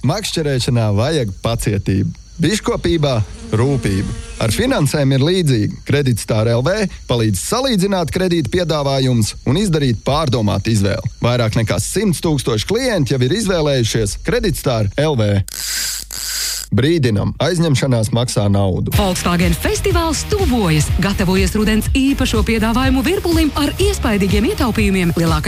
Makšķerēšanā vajag pacietību. Biškopībā rūpību. Ar finansēm ir līdzīgi. Kreditstar LV palīdz salīdzināt kredīta piedāvājumus un izdarīt pārdomātu izvēli. Vairāk nekā 100 000 klienti jau ir izvēlējušies Kreditstar LV. Brīdinam, aizņemšanās maksā naudu. Volkswagen festivāls tuvojas. Gatavojas rudens īpašo piedāvājumu virpulim ar iespaidīgiem ietaupījumiem. Lielākais